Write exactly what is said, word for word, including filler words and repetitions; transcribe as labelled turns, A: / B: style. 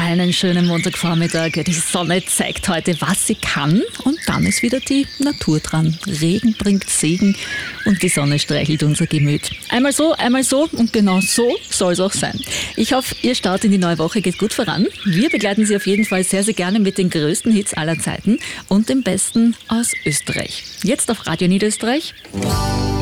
A: Einen schönen Montagvormittag. Die Sonne zeigt heute, was sie kann. Und dann ist wieder die Natur dran. Regen bringt Segen und die Sonne streichelt unser Gemüt. Einmal so, einmal so und genau so soll es auch sein. Ich hoffe, Ihr Start in die neue Woche geht gut voran. Wir begleiten Sie auf jeden Fall sehr, sehr gerne mit den größten Hits aller Zeiten und dem Besten aus Österreich. Jetzt auf Radio Niederösterreich.